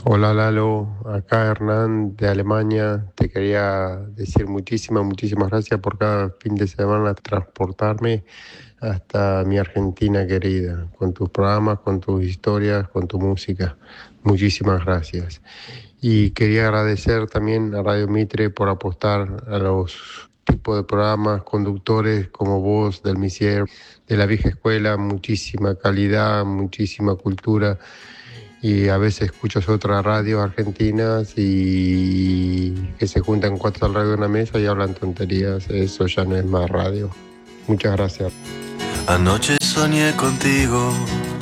Hola Lalo, acá Hernán de Alemania. Te quería decir muchísimas gracias por cada fin de semana transportarme hasta mi Argentina querida, con tus programas, con tus historias, con tu música. Muchísimas gracias. Y quería agradecer también a Radio Mitre por apostar a los tipos de programas, conductores como vos, del Misier, de la vieja escuela, muchísima calidad, muchísima cultura y a veces escuchas otras radios argentinas y que se juntan cuatro alrededor de una mesa y hablan tonterías. Eso ya no es más radio. Muchas gracias. Anoche soñé contigo